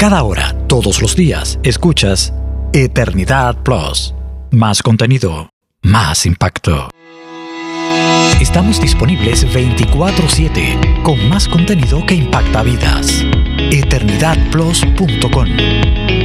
cada hora, todos los días, escuchas Eternidad Plus. Más contenido, más impacto. Estamos disponibles 24/7 con más contenido que impacta vidas. eternidadplus.com